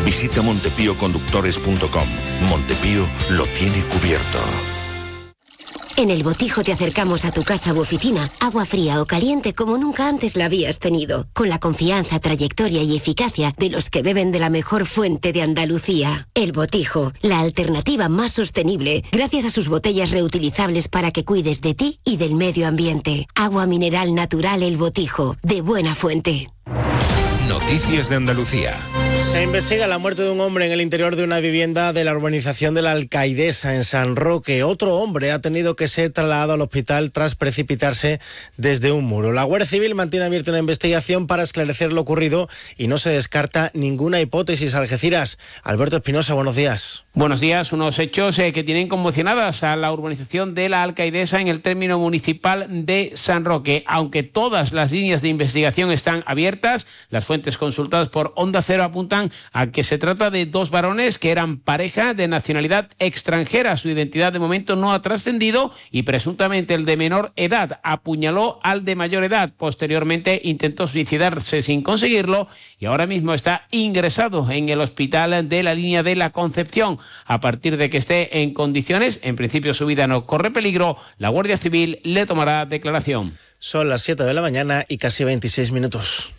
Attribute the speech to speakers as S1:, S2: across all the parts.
S1: Visita montepíoconductores.com. Montepío lo tiene cubierto.
S2: En El Botijo te acercamos a tu casa u oficina agua fría o caliente como nunca antes la habías tenido, con la confianza, trayectoria y eficacia de los que beben de la mejor fuente de Andalucía. El Botijo, la alternativa más sostenible, gracias a sus botellas reutilizables para que cuides de ti y del medio ambiente. Agua mineral natural El Botijo, de buena fuente.
S3: Noticias de Andalucía.
S4: Se investiga la muerte de un hombre en el interior de una vivienda de la urbanización de la Alcaidesa, en San Roque. Otro hombre ha tenido que ser trasladado al hospital tras precipitarse desde un muro. La Guardia Civil mantiene abierta una investigación para esclarecer lo ocurrido y no se descarta ninguna hipótesis. Algeciras, Alberto Espinosa, buenos días.
S5: Buenos días. Unos hechos que tienen conmocionadas a la urbanización de la Alcaidesa en el término municipal de San Roque. Aunque todas las líneas de investigación están abiertas, las fuentes consultadas por Onda Cero apuntan a que se trata de dos varones que eran pareja de nacionalidad extranjera. Su identidad de momento no ha trascendido y presuntamente el de menor edad apuñaló al de mayor edad. Posteriormente intentó suicidarse sin conseguirlo y ahora mismo está ingresado en el hospital de la línea de la Concepción. A partir de que esté en condiciones, en principio su vida no corre peligro, la Guardia Civil le tomará declaración.
S4: Son las 7 de la mañana y casi 26 minutos.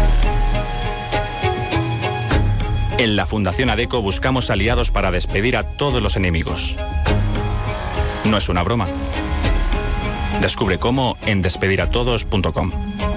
S6: En la Fundación ADECO buscamos aliados para despedir a todos los enemigos. No es una broma. Descubre cómo en despediratodos.com.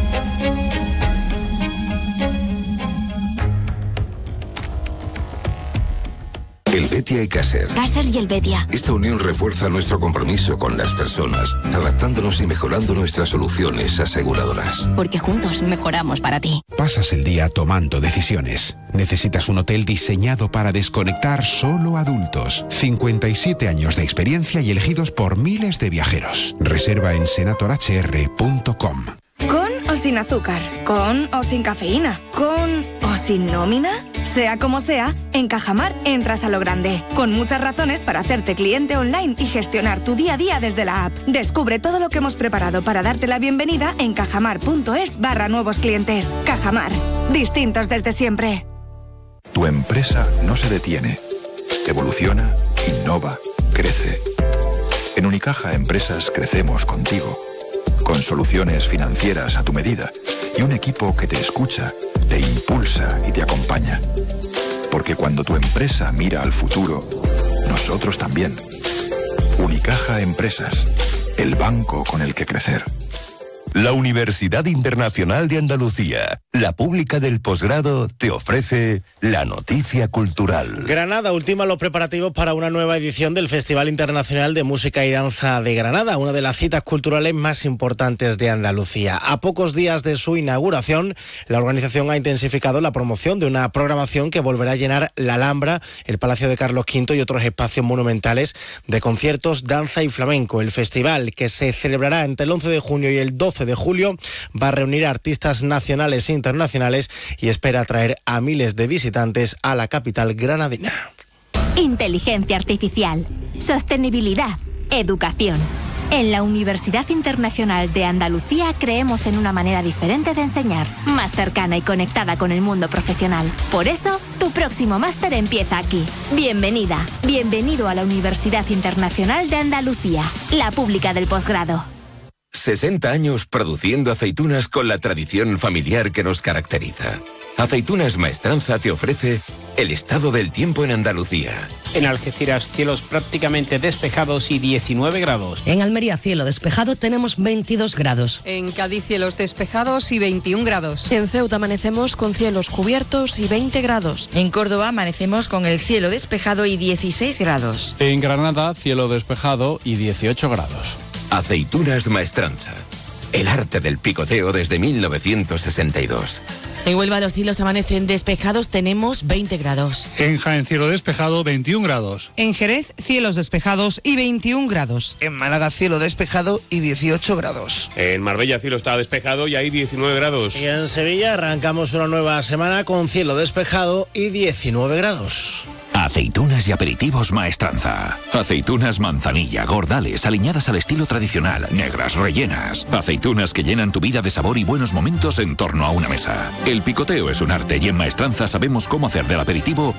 S7: El Betia y Caser.
S2: Caser y el Betia.
S7: Esta unión refuerza nuestro compromiso con las personas, adaptándonos y mejorando nuestras soluciones aseguradoras.
S2: Porque juntos mejoramos para ti.
S8: Pasas el día tomando decisiones. Necesitas un hotel diseñado para desconectar solo adultos. 57 años de experiencia y elegidos por miles de viajeros. Reserva en senatorhr.com.
S9: ¿Con o sin azúcar? ¿Con o sin cafeína? ¿Con o sin nómina? Sea como sea, en Cajamar entras a lo grande, con muchas razones para hacerte cliente online y gestionar tu día a día desde la app. Descubre todo lo que hemos preparado para darte la bienvenida en cajamar.es/nuevos clientes. Cajamar, distintos desde siempre.
S10: Tu empresa no se detiene. Evoluciona, innova, crece. En Unicaja Empresas crecemos contigo, con soluciones financieras a tu medida y un equipo que te escucha, te impulsa y te acompaña. Porque cuando tu empresa mira al futuro, nosotros también. Unicaja Empresas, el banco con el que crecer.
S11: La Universidad Internacional de Andalucía, la pública del posgrado, te ofrece la noticia cultural.
S4: Granada ultima los preparativos para una nueva edición del Festival Internacional de Música y Danza de Granada, una de las citas culturales más importantes de Andalucía. A pocos días de su inauguración, la organización ha intensificado la promoción de una programación que volverá a llenar la Alhambra, el Palacio de Carlos V y otros espacios monumentales de conciertos, danza y flamenco. El festival, que se celebrará entre el 11 de junio y el 12 de julio, va a reunir a artistas nacionales e internacionales y espera atraer a miles de visitantes a la capital granadina.
S12: Inteligencia artificial, sostenibilidad, educación. En la Universidad Internacional de Andalucía creemos en una manera diferente de enseñar, más cercana y conectada con el mundo profesional. Por eso, tu próximo máster empieza aquí. Bienvenida, bienvenido a la Universidad Internacional de Andalucía, la pública del posgrado.
S3: 60 años produciendo aceitunas con la tradición familiar que nos caracteriza. Aceitunas Maestranza te ofrece el estado del tiempo en Andalucía.
S5: En Algeciras, cielos prácticamente despejados y 19 grados.
S13: En Almería, cielo despejado, tenemos 22 grados.
S14: En Cádiz, cielos despejados y 21 grados.
S15: En Ceuta amanecemos con cielos cubiertos y 20 grados.
S16: En Córdoba amanecemos con el cielo despejado y 16 grados.
S17: En Granada, cielo despejado y 18 grados.
S3: Aceitunas Maestranza. El arte del picoteo desde 1962.
S15: En Huelva los cielos amanecen despejados, tenemos 20 grados.
S18: En Jaén, cielo despejado, 21 grados.
S19: En Jerez, cielos despejados y 21 grados.
S20: En Málaga, cielo despejado y 18 grados.
S21: En Marbella, cielo está despejado y hay 19 grados.
S4: Y en Sevilla arrancamos una nueva semana con cielo despejado y 19 grados.
S3: Aceitunas y aperitivos Maestranza. Aceitunas manzanilla, gordales, aliñadas al estilo tradicional, negras, rellenas. Aceitunas que llenan tu vida de sabor y buenos momentos en torno a una mesa. El picoteo es un arte y en Maestranza sabemos cómo hacer del aperitivo